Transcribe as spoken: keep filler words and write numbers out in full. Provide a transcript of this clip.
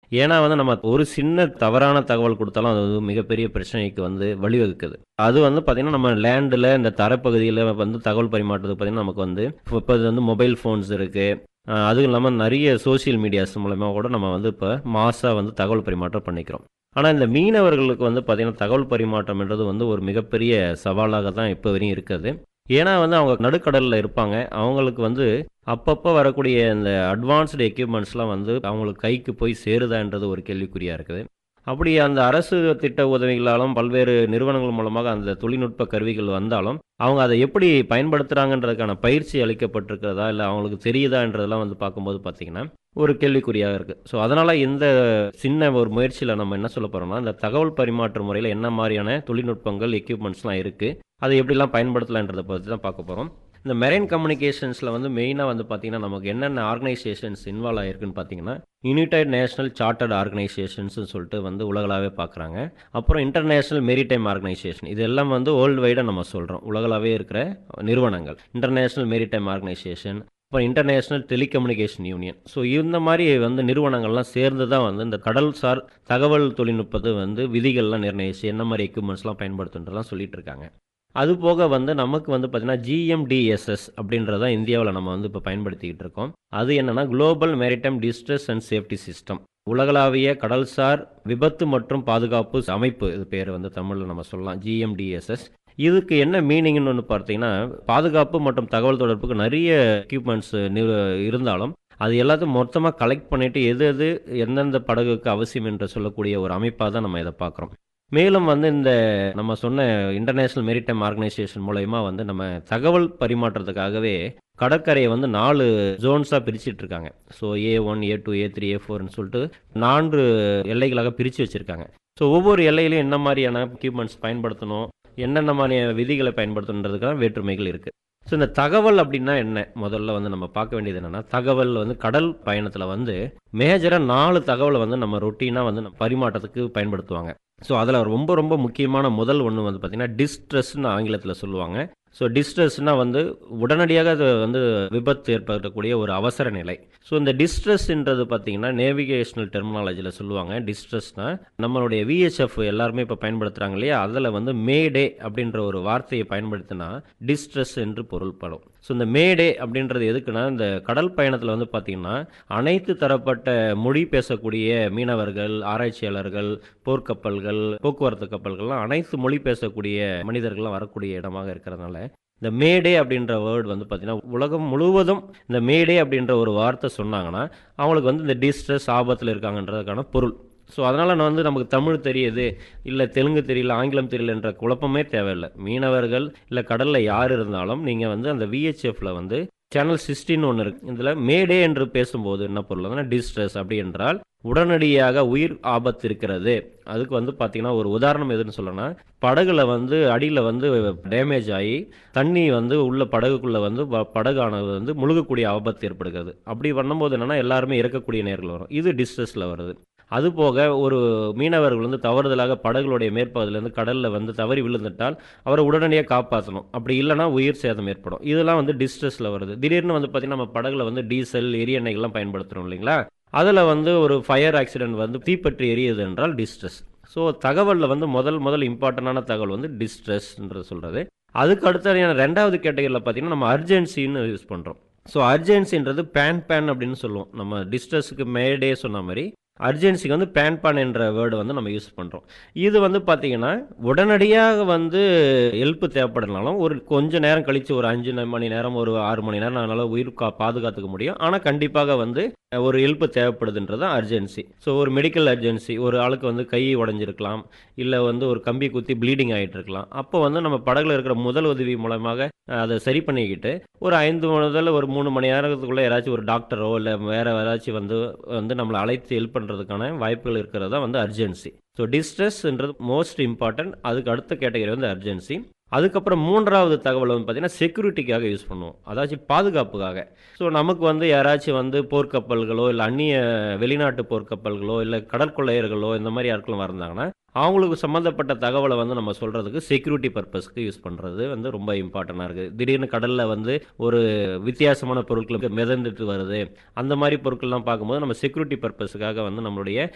ஏன்னா வந்து நம்ம ஒரு சின்ன தவறான தகவல் குடுத்தாலும் அது வந்து மிகப்பெரிய பிரச்சனைக்கு வந்து வழிவகுக்குது. அது வந்து பார்த்தீங்கன்னா, நம்ம லேண்ட்ல இந்த தரைப்பகுதியில வந்து தகவல் பரிமாற்றத்துக்கு பார்த்தீங்கன்னா, நமக்கு வந்து இப்ப இது வந்து மொபைல் ஃபோன்ஸ் இருக்கு. அ அதுவும் இல்லாம நெறைய சோசியல் மீடியாஸ் மூலியமா கூட நம்ம வந்து இப்ப மாஸா வந்து தகவல் பரிமாற்றம் பண்ணிக்கிறோம். ஆனா இந்த மீனவர்களுக்கு வந்து பார்த்தீங்கன்னா, தகவல் பரிமாற்றம்ன்றது வந்து ஒரு மிகப்பெரிய சவாலாக தான் இப்ப வரையும் இருக்குது. ஏன்னா வந்து அவங்க நடுக்கடல்ல இருப்பாங்க. அவங்களுக்கு வந்து அப்பப்ப வரக்கூடிய இந்த அட்வான்ஸ்டு எக்யூப்மெண்ட்ஸ்லாம் வந்து அவங்களுக்கு கைக்கு போய் சேருதான்றது ஒரு கேள்விக்குறியா இருக்குது. அப்படி அந்த அரசு திட்ட உதவிகளாலும் பல்வேறு நிறுவனங்கள் மூலமாக அந்த தொழில்நுட்ப கருவிகள் வந்தாலும், அவங்க அத எப்படி பயன்படுத்துறாங்கன்றதுக்கான பயிற்சி அளிக்கப்பட்டிருக்கிறதா? இல்ல அவங்களுக்கு தெரியுதான்றதெல்லாம் வந்து பார்க்கும்போது பார்த்தீங்கன்னா, ஒரு கேள்விக்குறியா இருக்கு. ஸோ அதனால இந்த சின்ன ஒரு முயற்சியில நம்ம என்ன சொல்ல போறோம்னா, இந்த தகவல் பரிமாற்ற முறையில என்ன மாரியான தொழில்நுட்பங்கள், எக்யூப்மெண்ட்ஸ்லாம் இருக்கு? அதை எப்படிலாம் பயன்படுத்தலான்றத பத்தி தான் பார்க்க போறோம். இந்த மெரைன் கம்யூனிகேஷன்ஸ்ல வந்து மெயினா வந்து பார்த்தீங்கன்னா, நமக்கு என்னென்ன ஆர்கனைசேஷன்ஸ் இன்வால்வ் ஆயிருக்குன்னு பார்த்தீங்கன்னா, யுனைட்டட் நேஷனல் சார்ட்டர்ட் ஆர்கனைசேஷன்ஸ்னு சொல்லிட்டு வந்து உலகளாவே பார்க்குறாங்க. அப்புறம் இன்டர்நேஷனல் மெரிடைம் ஆர்கனைசேஷன் இது எல்லாம் வந்து வேர்ல்டு வைடா நம்ம சொல்றோம். உலகளாவே இருக்கிற நிறுவனங்கள். இன்டர்நேஷனல் மெரிடைம் ஆர்கனைசேஷன், அப்புறம் இன்டர்நேஷனல் டெலிகம்யூனிகேஷன் யூனியன். ஸோ இந்த மாரி வந்து நிறுவனங்கள்லாம் சேர்ந்து தான் வந்து இந்த கடல்சார் தகவல் தொழில்நுட்பத்த வந்து விதிகள்லாம் நிர்ணயிச்சு என்ன மாரி எக்யூப்மெண்ட்ஸ்லாம் பயன்படுத்துன்றதெல்லாம் சொல்லிட்டு இருக்காங்க. அது போக வந்து நமக்கு வந்து பார்த்தீங்கன்னா, ஜிஎம்டிஎஸ்எஸ் அப்படின்றத இந்தியாவுல நம்ம வந்து இப்ப பயன்படுத்திக்கிட்டு இருக்கோம். அது என்னன்னா, global maritime distress and safety system. உலகளாவிய கடல்சார் விபத்து மற்றும் பாதுகாப்பு அமைப்பு இது பேரு வந்து தமிழ்ல நம்ம சொல்லலாம். ஜிஎம்டிஎஸ்எஸ். இதுக்கு என்ன மீனிங்ன்னு ஒண்ணு பார்த்தீங்கன்னா, பாதுகாப்பு மற்றும் தகவல் தொடர்புக்கு நெறைய எக்யூப்மெண்ட்ஸ் நிறு இருந்தாலும், அது எல்லாத்தையும் மொத்தமா கலெக்ட் பண்ணிட்டு எது எது எந்தெந்த படகுக்கு அவசியம் என்று சொல்லக்கூடிய ஒரு அமைப்பா தான் நம்ம இத பார்க்குறோம். மேலும் வந்து இந்த நம்ம சொன்ன இன்டர்நேஷனல் மெரிடைம் ஆர்கனைசேஷன் மூலியமா வந்து நம்ம தகவல் பரிமாற்றத்துக்காகவே கடற்கரையை வந்து நாலு ஜோன்ஸா பிரிச்சுட்டு இருக்காங்க. So A one, A two, A three, ஏ ஃபோர்ன்னு சொல்லிட்டு நான்கு எல்லைகளாக பிரிச்சு வச்சிருக்காங்க. ஸோ ஒவ்வொரு எல்லையிலும் என்ன மாரியான எக்யூப்மெண்ட்ஸ் பயன்படுத்தணும், என்னென்ன மாரியான விதிகளை பயன்படுத்தணுன்றதுக்கான வேற்றுமைகள் இருக்கு. ஸோ இந்த தகவல் அப்படின்னா என்ன? முதல்ல வந்து நம்ம பார்க்க வேண்டியது என்னன்னா, தகவல் வந்து கடல் பயணத்துல வந்து மேஜரா நாலு தகவல வந்து நம்ம ரொட்டீனா வந்து நம்ம பரிமாற்றத்துக்கு பயன்படுத்துவாங்க. ஸோ அதில ரொம்ப ரொம்ப முக்கியமான முதல் ஒண்ணு வந்து பார்த்தீங்கன்னா, டிஸ்ட்ரெஸ்ன்னு ஆங்கிலத்தில சொல்லுவாங்க. ஸோ டிஸ்ட்ரெஸ்னா வந்து உடனடியாக அது வந்து விபத்து ஏற்படக்கூடிய ஒரு அவசர நிலை. ஸோ இந்த டிஸ்ட்ரெஸ்ன்றது பார்த்தீங்கன்னா, நேவிகேஷனல் டெர்மினாலஜில சொல்லுவாங்க. டிஸ்ட்ரெஸ்னா நம்மளுடைய விஹெச்எஃப் எல்லாருமே இப்ப பயன்படுத்துறாங்க இல்லையா? அதில வந்து மேடே அப்படின்ற ஒரு வார்த்தையை பயன்படுத்தினா, டிஸ்ட்ரெஸ் என்று பொருள்படும். ஸோ இந்த மேடே அப்படின்றது எதுக்குன்னா, இந்த கடல் பயணத்தில வந்து பார்த்தீங்கன்னா, அனைத்து தரப்பட்ட மொழி பேசக்கூடிய மீனவர்கள், ஆராய்ச்சியாளர்கள், போர்க்கப்பல்கள், போக்குவரத்து கப்பல்கள்லாம் அனைத்து மொழி பேசக்கூடிய மனிதர்கள்லாம் வரக்கூடிய இடமாக இருக்கிறதுனால, இந்த மேடே அப்படின்ற வேர்ட் வந்து பார்த்தீங்கன்னா, உலகம் முழுவதும் இந்த மேடே அப்படின்ற ஒரு வார்த்தை சொன்னாங்கன்னா, அவங்களுக்கு வந்து இந்த டிஸ்ட்ரெஸ் ஆபத்தில இருக்காங்கன்றதுக்கான பொருள். ஸோ அதனால நான் வந்து நமக்கு தமிழ் தெரியுது, இல்ல தெலுங்கு தெரியல, ஆங்கிலம் தெரியலன்ற குழப்பமே தேவையில்ல. மீனவர்கள் இல்ல கடல்ல யார் இருந்தாலும் நீங்க வந்து அந்த விஹெச்எஃப்ல வந்து சேனல் பதினாறு ஒண்ணு இருக்கு. இதுல மேடே என்று பேசும்போது என்ன பொருள்னா டிஸ்ட்ரெஸ் அப்படி என்றால் உடனடியாக உயிர் ஆபத்து இருக்கிறது. அதுக்கு வந்து பார்த்தீங்கன்னா, ஒரு உதாரணம் எதுன்னு சொல்லணும்னா, படகுல வந்து அடியில வந்து டேமேஜ் ஆயி, தண்ணி வந்து உள்ள படகுக்குள்ள வந்து ப படகானது வந்து முழுகக்கூடிய ஆபத்து ஏற்படுகிறது. அப்படி பண்ணும்போது என்னன்னா, எல்லாருமே இறக்கக்கூடிய நேரங்கள் வரும். இது டிஸ்ட்ரெஸ்ல வருது. அதுபோக ஒரு மீனவர்கள் வந்து தவறுதலாக படகுடைய மேற்பகுதியிலிருந்து கடல்ல வந்து தவறி விழுந்துட்டால், அவரை உடனடியா காப்பாத்தணும். அப்படி இல்லன்னா உயிர் சேதம் ஏற்படும். இதெல்லாம் வந்து டிஸ்ட்ரெஸ்ல வருது. திடீர்னு வந்து பார்த்தீங்கன்னா, நம்ம படகுல வந்து டீசல், எரி எண்ணெய்கள்லாம் பயன்படுத்துறோம் இல்லைங்களா? அதுல வந்து ஒரு ஃபயர் ஆக்சிடென்ட் வந்து தீப்பற்றி எரியுது என்றால் டிஸ்ட்ரெஸ். ஸோ தகவல்ல வந்து முதல் முதல் இம்பார்ட்டன்டான தகவல் வந்து டிஸ்ட்ரெஸ்ன்றது சொல்றது. அதுக்கு அடுத்தது ரெண்டாவது கேட்டகரியில பார்த்தீங்கன்னா, நம்ம அர்ஜென்சின்னு யூஸ் பண்றோம். ஸோ அர்ஜென்சின்றது பேன் பேன் அப்படின்னு சொல்லுவோம். நம்ம டிஸ்ட்ரெஸ்க்கு மேடே சொன்ன மாரி, அர்ஜென்சிக்கு வந்து பேன் பான் என்ற வேர்டு வந்து நம்ம யூஸ் பண்றோம். இது வந்து பார்த்தீங்கன்னா, உடனடியாக வந்து ஹெல்ப் தேவைப்படனாலும், ஒரு கொஞ்ச நேரம் கழிச்சு ஒரு ஐந்து மணி நேரம், ஒரு ஆறு மணி நேரம் நம்மளால உயிர் கா பாதுகாத்துக்க முடியும். ஆனா கண்டிப்பாக வந்து ஒரு ஹெல்ப் தேவைப்படுதுன்றது தான் அர்ஜென்சி. ஸோ ஒரு மெடிக்கல் அர்ஜென்சி ஒரு ஆளுக்கு வந்து கை உடைஞ்சிருக்கலாம், இல்ல வந்து ஒரு கம்பி குத்தி ப்ளீடிங் ஆயிட்டு இருக்கலாம். அப்போ வந்து நம்ம படகுல இருக்கிற முதல் உதவி மூலமாக அத சரி பண்ணிக்கிட்டு, ஒரு ஐந்து முதல்ல ஒரு மூணு மணி நேரத்துக்குள்ள யாராச்சும் ஒரு டாக்டரோ, இல்ல வேற யாராச்சும் வந்து வந்து நம்மள அழைத்து ஹெல்ப் பண்றதுக்கான வாய்ப்புகள் இருக்கிறது தான் வந்து அர்ஜென்சி. So டிஸ்ட்ரெஸ்ன்றது most important. அதுக்கு அடுத்த கேட்டகரி வந்து அர்ஜென்சி. அதுக்கப்புறம் மூன்றாவது தகவல் வந்து பார்த்தீங்கன்னா, செக்யூரிட்டிக்காக யூஸ் பண்ணுவோம். அதாச்சும் பாதுகாப்புக்காக. ஸோ நமக்கு வந்து யாராச்சும் வந்து போர்க்கப்பல்களோ, இல்ல அந்நிய வெளிநாட்டு போர்க்கப்பல்களோ, இல்ல கடற்கொள்ளையர்களோ இந்த மாரி ஆட்கள் வந்தாங்கன்னா, அவங்களுக்கு சம்மந்தப்பட்ட தகவல வந்து நம்ம சொல்றதுக்கு செக்யூரிட்டி பர்ப்பஸ்க்கு யூஸ் பண்றது வந்து ரொம்ப இம்பார்ட்டன்ட்டா இருக்கு. திடீர்னு கடல்ல வந்து ஒரு வித்தியாசமான பொருட்கள் மிதந்துட்டு வருது. அந்த மாரி பொருட்கள்லாம் பார்க்கும்போது நம்ம செக்யூரிட்டி பர்ப்பஸ்க்காக வந்து நம்மளுடைய